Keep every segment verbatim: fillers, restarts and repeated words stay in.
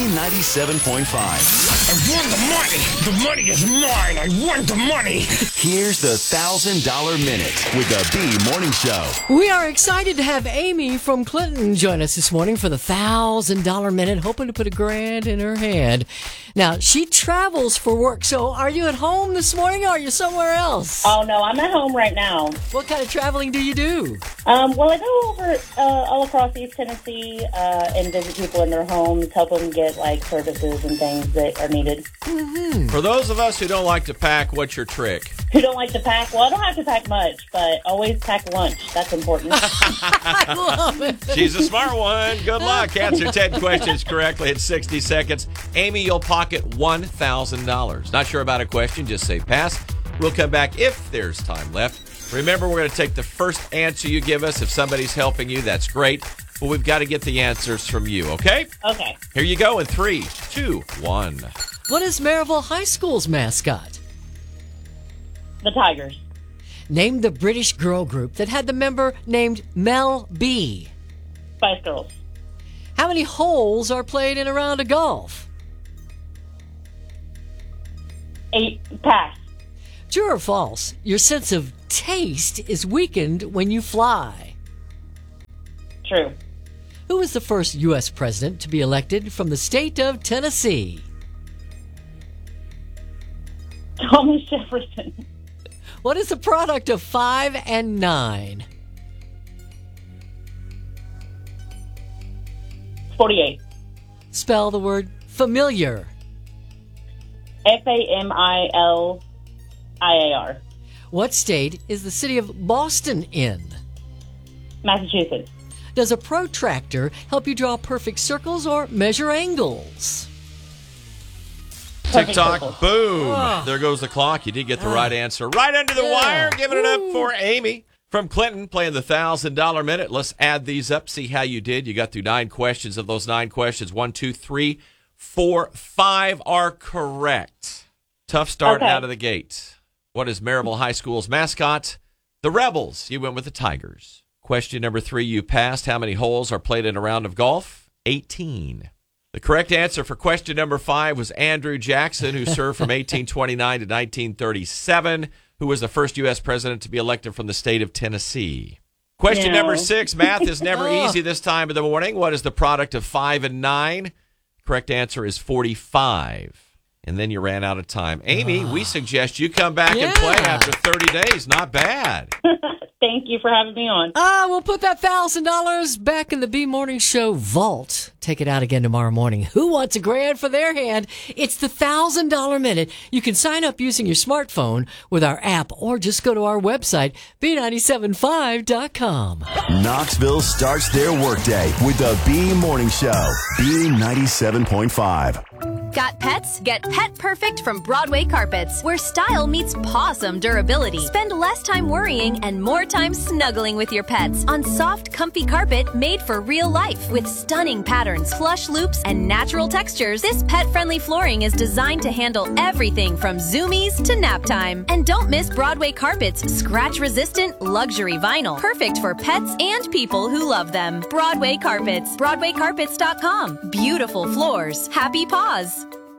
ninety-seven point five. I want the money. The money is mine. I want the money. Here's the one thousand dollar Minute with the B Morning Show. We are excited to have Amy from Clinton join us this morning for the one thousand dollar Minute, hoping to put a grand in her hand. Now, she travels for work, so are you at home this morning or are you somewhere else? Oh, no, I'm at home right now. What kind of traveling do you do? Um, well, I go over uh, all across East Tennessee uh, and visit people in their homes, help them get, like, services and things that are needed. Mm-hmm. For those of us who don't like to pack, what's your trick? Who don't like to pack? Well, I don't have to pack much, but always pack lunch. That's important. I love it. She's a smart one. Good luck. Answer ten questions correctly in sixty seconds. Amy, you'll pocket one thousand dollars. Not sure about a question? Just say pass. We'll come back if there's time left. Remember, we're going to take the first answer you give us. If somebody's helping you, that's great. But we've got to get the answers from you, okay? Okay. Here you go in three, two, one. What is Maryville High School's mascot? The Tigers. Name the British girl group that had the member named Mel B. Spice Girls. How many holes are played in a round of golf? Eight. Pass. True or false? Your sense of taste is weakened when you fly. True. Who was the first U S president to be elected from the state of Tennessee? Thomas Jefferson. What is the product of five and nine? forty-eight. Spell the word familiar. F A M I L I A R. What state is the city of Boston in? Massachusetts. Does a protractor help you draw perfect circles or measure angles? Perfect TikTok, circles. boom. Oh. There goes the clock. You did get the right answer. Right under the Yeah. wire. Giving it up Woo. for Amy from Clinton, playing the one thousand dollar Minute. Let's add these up, see how you did. You got through nine questions. Of those nine questions, one, two, three, four, five are correct. Tough start Okay. out of the gate. What is Maryville High School's mascot? The Rebels. You went with the Tigers. Question number three, you passed. How many holes are played in a round of golf? eighteen. The correct answer for question number five was Andrew Jackson, who served from eighteen twenty-nine to nineteen thirty-seven, who was the first U S president to be elected from the state of Tennessee. Question No. number six, math is never Oh. easy this time of the morning. What is the product of five and nine? Correct answer is forty-five. And then you ran out of time. Amy, we suggest you come back and play Yeah. after thirty days. Not bad. Thank you for having me on. Ah, we'll put that one thousand dollars back in the B Morning Show vault. Take it out again tomorrow morning. Who wants a grand for their hand? It's the one thousand dollar Minute. You can sign up using your smartphone with our app or just go to our website, B nine seven five dot com. Knoxville starts their workday with the B Morning Show. B ninety-seven point five. Got pets? Get Pet Perfect from Broadway Carpets, where style meets pawsome durability. Spend less time worrying and more time snuggling with your pets on soft, comfy carpet made for real life. With stunning patterns, plush loops, and natural textures, this pet-friendly flooring is designed to handle everything from zoomies to nap time. And don't miss Broadway Carpets' scratch-resistant luxury vinyl, perfect for pets and people who love them. Broadway Carpets, broadway carpets dot com. Beautiful floors, happy paws.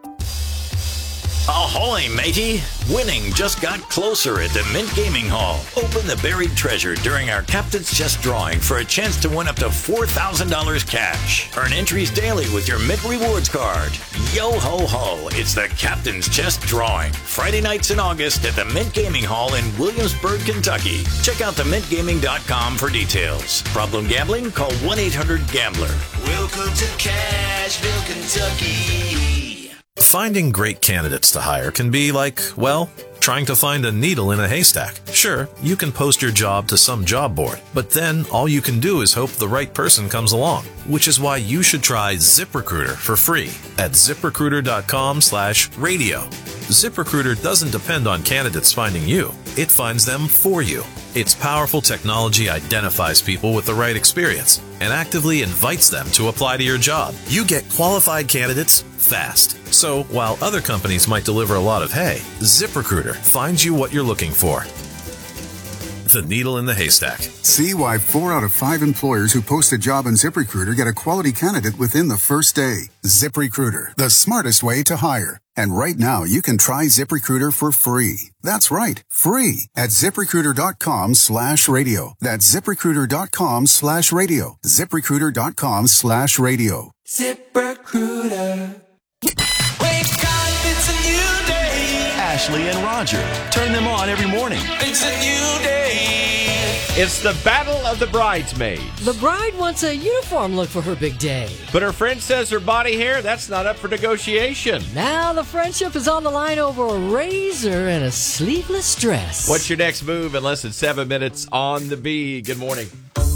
Ahoy, matey! Winning just got closer at the Mint Gaming Hall. Open the buried treasure during our Captain's Chest drawing for a chance to win up to four thousand dollars cash. Earn entries daily with your Mint Rewards card. Yo ho ho, it's the Captain's Chest drawing. Friday nights in August at the Mint Gaming Hall in Williamsburg, Kentucky. Check out the mint gaming dot com for details. Problem gambling? Call one eight hundred gambler. Welcome to Cashville, Kentucky. Finding great candidates to hire can be like, well, trying to find a needle in a haystack. Sure, you can post your job to some job board, but then all you can do is hope the right person comes along, which is why you should try ZipRecruiter for free at zip recruiter dot com slash radio. ZipRecruiter doesn't depend on candidates finding you. It finds them for you. Its powerful technology identifies people with the right experience and actively invites them to apply to your job. You get qualified candidates fast. So while other companies might deliver a lot of hay, ZipRecruiter finds you what you're looking for. the needle in the haystack. See why four out of five employers who post a job on ZipRecruiter get a quality candidate within the first day. ZipRecruiter, the smartest way to hire. And right now, you can try ZipRecruiter for free. That's right, free at ZipRecruiter.com slash radio. That's ZipRecruiter.com slash radio. ZipRecruiter.com slash radio. ZipRecruiter. Wake up, it's a new day. Ashley and Roger. Turn them on every morning. It's a new day. It's the Battle of the Bridesmaids. The bride wants a uniform look for her big day. But her friend says her body hair, that's not up for negotiation. Now the friendship is on the line over a razor and a sleeveless dress. What's your next move in less than seven minutes on the Bee? Good morning.